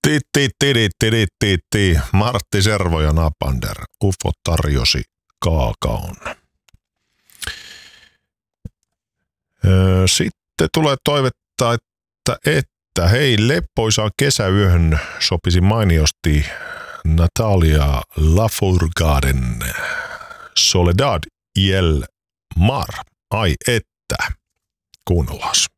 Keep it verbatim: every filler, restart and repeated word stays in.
Ti, ti, ti, ti, ti, ti, ti. Martti Servo ja Napander. Ufo tarjosi kaakaon. Öö, sitten tulee toivetta, että, että hei, leppoisaan kesäyöhön sopisi mainiosti Natalia Lafourcaden Soledad y el Mar. Ai että, kuunnellaan.